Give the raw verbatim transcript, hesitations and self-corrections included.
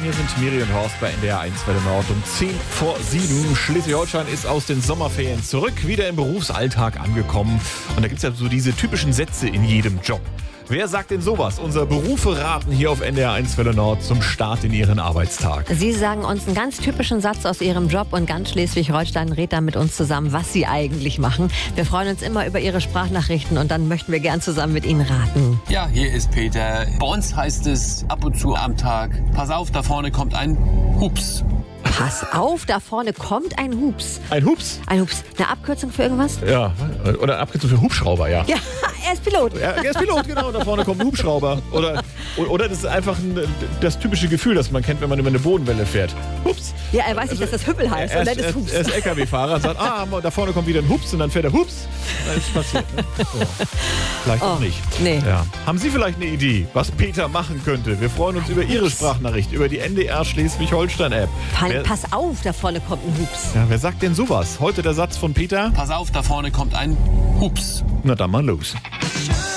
hier sind Miri und Horst bei N D R eins Welle Nord um zehn vor sieben. Schleswig-Holstein ist aus den Sommerferien zurück, wieder im Berufsalltag angekommen. Und da gibt es ja so diese typischen Sätze in jedem Job. Wer sagt denn sowas? Unser Berufe raten hier auf N D R eins Welle Nord zum Start in ihren Arbeitstag. Sie sagen uns einen ganz typischen Satz aus Ihrem Job und ganz Schleswig-Holstein rät dann mit uns zusammen, was Sie eigentlich machen. Wir freuen uns immer über Ihre Sprachnachrichten und dann möchten wir gern zusammen mit Ihnen raten. Ja, hier ist Peter. Bei uns heißt es ab und zu am Tag, pass auf, da vorne kommt ein Hups. Pass auf, da vorne kommt ein Hups. Ein Hups? Ein Hups. Eine Abkürzung für irgendwas? Ja, oder eine Abkürzung für Hubschrauber, ja. Ja, er ist Pilot. Ja, er ist Pilot, genau. Da vorne kommt ein Hubschrauber. Oder, oder das ist einfach ein, das typische Gefühl, das man kennt, wenn man über eine Bodenwelle fährt. Hups. Ja, er weiß nicht, dass das Hüppel heißt. Er Und ist, dann ist Hups. er ist L K W-Fahrer und sagt, ah, da vorne kommt wieder ein Hups und dann fährt er Hups. Dann ist es passiert. Ne? Ja. Vielleicht Oh, auch nicht. nee. Ja. Haben Sie vielleicht eine Idee, was Peter machen könnte? Wir freuen uns über Ihre Sprachnachricht, über die N D R Schleswig-Holstein-App. Pa- Wer, Pass auf, da vorne kommt ein Hups. ja, wer sagt denn sowas? Heute der Satz von Peter? Pass auf, da vorne kommt ein Hups. Na dann mal los.